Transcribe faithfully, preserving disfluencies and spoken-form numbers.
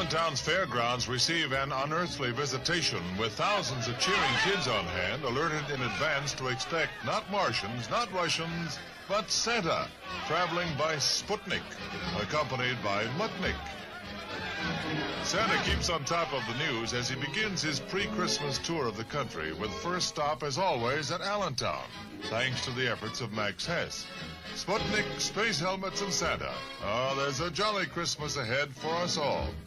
Allentown's fairgrounds receive an unearthly visitation with thousands of cheering kids on hand, alerted in advance to expect not Martians, not Russians, but Santa, traveling by Sputnik, accompanied by Mutnik. Santa keeps on top of the news as he begins his pre-Christmas tour of the country, with first stop, as always, at Allentown, thanks to the efforts of Max Hess. Sputnik, space helmets, and Santa. Oh, there's a jolly Christmas ahead for us all.